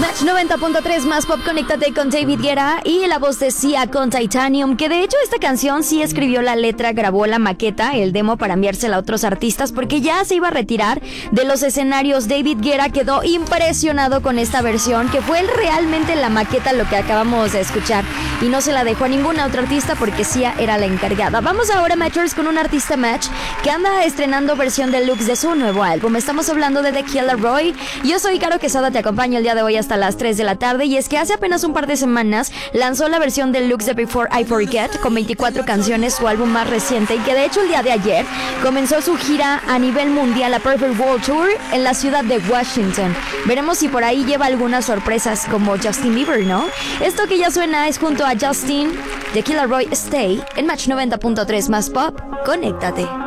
Match 90.3 más pop, conéctate con David Guetta y la voz de Sia con Titanium, que de hecho esta canción sí escribió la letra, grabó la maqueta, el demo para enviársela a otros artistas porque ya se iba a retirar de los escenarios. David Guetta quedó impresionado con esta versión, que fue realmente la maqueta lo que acabamos de escuchar, y no se la dejó a ninguna otra artista porque Sia era la encargada. Vamos ahora, Matchers, con un artista Match que anda estrenando versión deluxe de su nuevo álbum. Estamos hablando de The Killer Roy. Yo soy Caro Quesada, te acompaño el día de hoy hasta las 3 de la tarde, y es que hace apenas un par de semanas lanzó la versión deluxe de Before I Forget con 24 canciones, su álbum más reciente, y que de hecho el día de ayer comenzó su gira a nivel mundial, la Perfect World Tour, en la ciudad de Washington. Veremos si por ahí lleva algunas sorpresas como Justin Bieber, ¿no? Esto que ya suena es junto a Justin, The Killer Roy, Stay, en Match 90.3 más pop, conéctate.